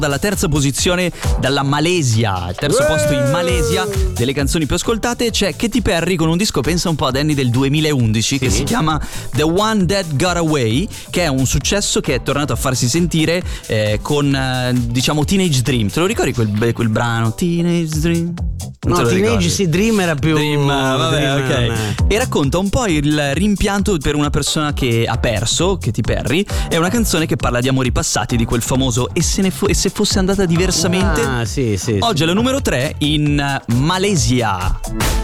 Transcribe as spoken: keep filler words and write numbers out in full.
Dalla terza posizione, dalla Malesia, il terzo posto in Malesia delle canzoni più ascoltate, c'è Katy Perry con un disco, pensa un po' ad anni del duemilaundici, sì, che si chiama The One That Got Away, che è un successo che è tornato a farsi sentire eh, con eh, diciamo Teenage Dream. Te lo ricordi quel, quel brano Teenage Dream? Non no, Teenage sì, Dream era più Dream, vabbè, Dream, ok. no. E racconta un po' il rimpianto per una persona che ha perso, Katy Perry. È una canzone che parla di amori passati, di quel famoso e se, ne fo- e se fosse andata diversamente. Ah, sì, sì. Oggi sì. è la numero tre in Malesia.